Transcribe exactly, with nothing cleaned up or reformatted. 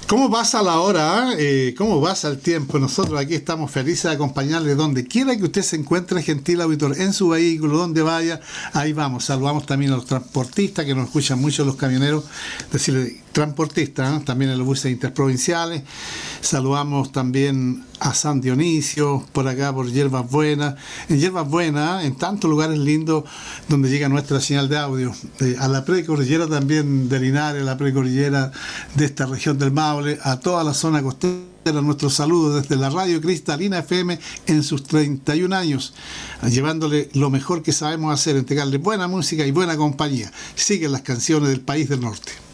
¿Cómo pasa la hora? Eh, ¿Cómo pasa el tiempo? Nosotros aquí estamos felices de acompañarle donde quiera que usted se encuentre, gentil auditor, en su vehículo, donde vaya. Ahí vamos. Saludamos también a los transportistas que nos escuchan mucho, los camioneros, decirle transportistas, ¿eh? También en los buses interprovinciales. Saludamos también a San Dionisio, por acá por Hierbas Buenas. En Hierbas Buenas, en tantos lugares lindos donde llega nuestra señal de audio. Eh, a la precordillera también de Linares, la precordillera de esta región del Maule, a toda la zona costera, nuestros saludos desde la Radio Cristalina F M en sus treinta y un años, llevándole lo mejor que sabemos hacer, entregarle buena música y buena compañía. Siguen las canciones del país del norte.